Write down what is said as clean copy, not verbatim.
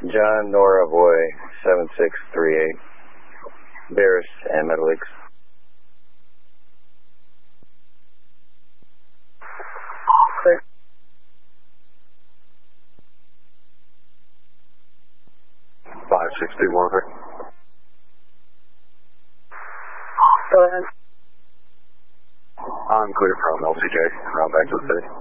John Nora Boy 7638. Barris and Meadow Lakes. Clear. 5621. Go ahead. I'm clear from LCJ. Around back to the city.